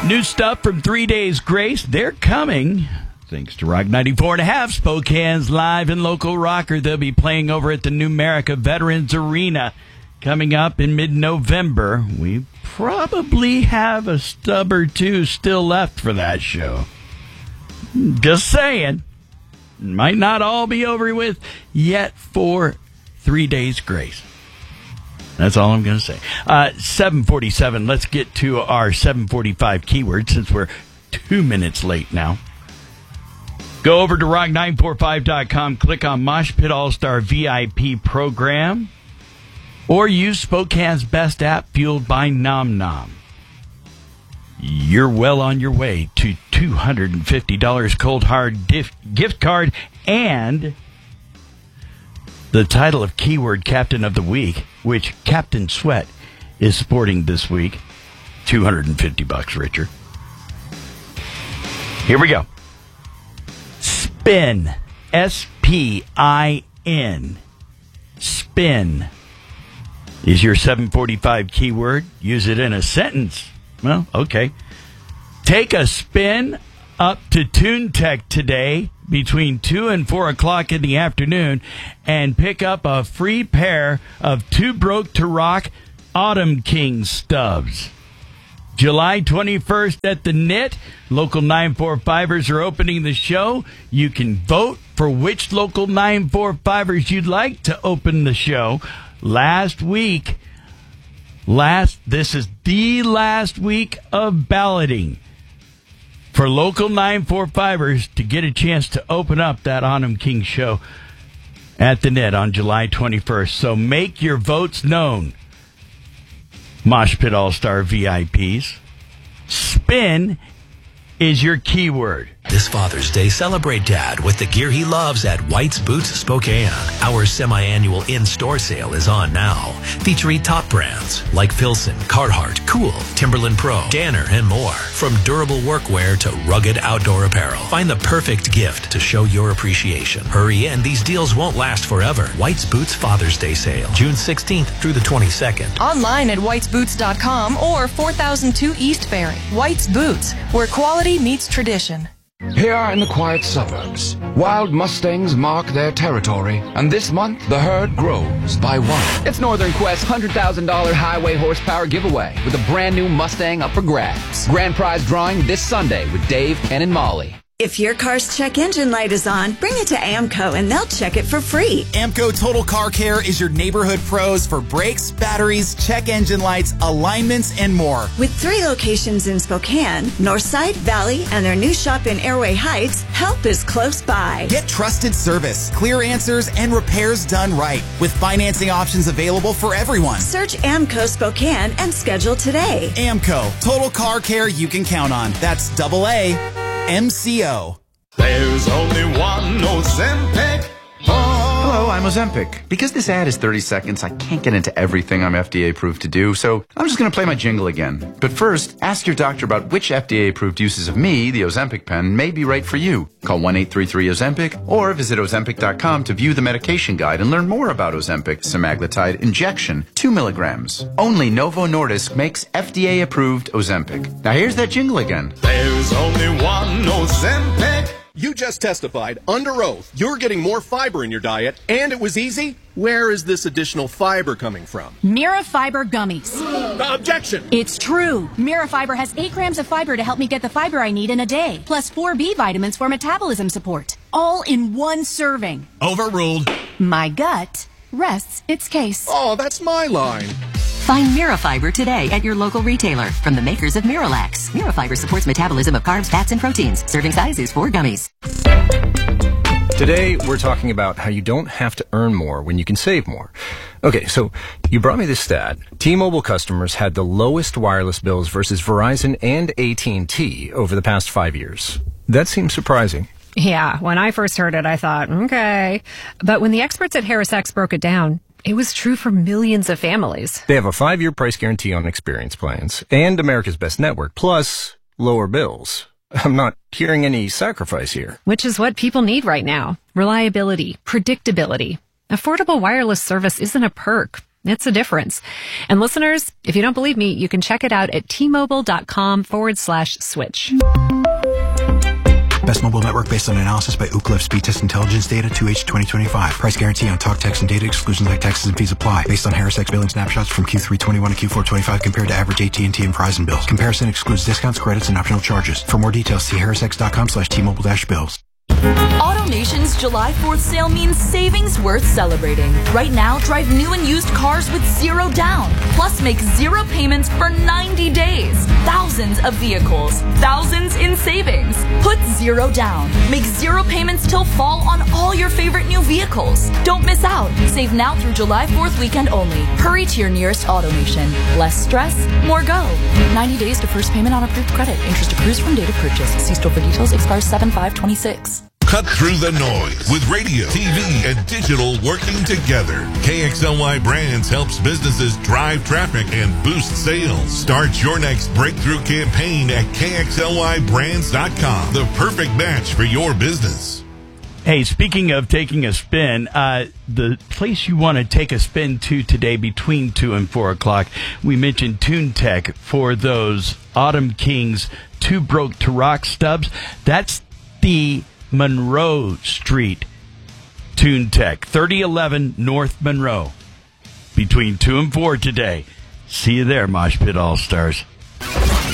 New stuff from 3 Days Grace. They're coming. Thanks to Rock 94.5, Spokane's live and local rocker. They'll be playing over at the Numerica Veterans Arena coming up in mid-November. We probably have a stub or two still left for that show. Just saying. Might not all be over with yet for 3 Days Grace. That's all I'm going to say. 7:47. Let's get to our 7:45 keyword since we're 2 minutes late now. Go over to rock945.com, click on Mosh Pit All-Star VIP program, or use Spokane's best app, fueled by Nom Nom. You're well on your way to $250 cold hard gift card and the title of Keyword Captain of the Week, which Captain Sweat is sporting this week. $250, Richard. Here we go. Spin. S-P-I-N. Spin is your 745 keyword. Use it in a sentence. Well, okay. Take a spin up to TuneTech today between 2 and 4 o'clock in the afternoon and pick up a free pair of Too Broke to Rock Autumn King stubs. July 21st at the Knit, local 945ers are opening the show. You can vote for which local 945ers you'd like to open the show. This is the last week of balloting for local 945ers to get a chance to open up that Autumn King show at the Knit on July 21st. So make your votes known. Mosh Pit All-Star VIPs. Spin is your keyword. This Father's Day, celebrate Dad with the gear he loves at White's Boots Spokane. Our semi-annual in-store sale is on now, featuring top brands like Filson, Carhartt, Cool, Timberland Pro, Danner, and more. From durable workwear to rugged outdoor apparel, find the perfect gift to show your appreciation. Hurry in, these deals won't last forever. White's Boots Father's Day sale, June 16th through the 22nd. Online at whitesboots.com or 4002 East Ferry. White's Boots, where quality meets tradition. Here in the quiet suburbs, wild Mustangs mark their territory, and this month the herd grows by one. It's Northern Quest's $100,000 highway horsepower giveaway with a brand new Mustang up for grabs. Grand prize drawing this Sunday with Dave, Ken, and Molly. If your car's check engine light is on, bring it to AMCO and they'll check it for free. AMCO Total Car Care is your neighborhood pros for brakes, batteries, check engine lights, alignments, and more. With 3 locations in Spokane, Northside, Valley, and their new shop in Airway Heights, help is close by. Get trusted service, clear answers, and repairs done right, with financing options available for everyone. Search AMCO Spokane and schedule today. AMCO Total Car Care you can count on. That's AAMCO. There's only one Ozempic. Hello, I'm Ozempic. Because this ad is 30 seconds, I can't get into everything I'm FDA approved to do, so I'm just going to play my jingle again. But first, ask your doctor about which FDA approved uses of me, the Ozempic pen, may be right for you. Call 1-833-OZEMPIC or visit Ozempic.com to view the medication guide and learn more about Ozempic semaglutide injection, 2 milligrams. Only Novo Nordisk makes FDA approved Ozempic. Now here's that jingle again. There's only one Ozempic. You just testified under oath you're getting more fiber in your diet, and it was easy. Where is this additional fiber coming from? Mirafiber gummies. Objection! It's true. Mirafiber has 8 grams of fiber to help me get the fiber I need in a day, plus 4 B vitamins for metabolism support. All in one serving. Overruled. My gut rests its case. Oh, that's my line. Find Mirafiber today at your local retailer from the makers of Miralax. Mirafiber supports metabolism of carbs, fats, and proteins. Serving size is 4 gummies. Today, we're talking about how you don't have to earn more when you can save more. Okay, so you brought me this stat. T-Mobile customers had the lowest wireless bills versus Verizon and AT&T over the past 5 years. That seems surprising. Yeah, when I first heard it, I thought, okay. But when the experts at HarrisX broke it down, it was true for millions of families. They have a 5-year price guarantee on experience plans and America's Best Network, plus lower bills. I'm not hearing any sacrifice here. Which is what people need right now. Reliability, predictability. Affordable wireless service isn't a perk. It's a difference. And listeners, if you don't believe me, you can check it out at T-Mobile.com/switch. Best mobile network based on analysis by Ookla Speed Test Intelligence Data 2H 2025. Price guarantee on talk, text, and data. Exclusions like taxes and fees apply. Based on HarrisX billing snapshots from Q3 21 to Q4 25 compared to average AT&T and Verizon bills. Comparison excludes discounts, credits, and optional charges. For more details, see harrisx.com/T-Mobile-bills. AutoNation's July 4th sale means savings worth celebrating. Right now, drive new and used cars with zero down. Plus, make zero payments for 90 days. Thousands of vehicles. Thousands in savings. Put zero down. Make zero payments till fall on all your favorite new vehicles. Don't miss out. Save now through July 4th weekend only. Hurry to your nearest AutoNation. Less stress, more go. 90 days to first payment on approved credit. Interest accrues from date of purchase. See store for details. Expires 7/5/26. Cut through the noise with radio, TV, and digital working together. KXLY Brands helps businesses drive traffic and boost sales. Start your next breakthrough campaign at KXLYBrands.com. The perfect match for your business. Hey, speaking of taking a spin, the place you want to take a spin to today between 2 and 4 o'clock, we mentioned TuneTech for those Autumn Kings 2 Broke to Rock stubs. That's the Monroe Street TuneTech, 3011 North Monroe, between 2 and 4 today. See you there, Mosh Pit All-Stars.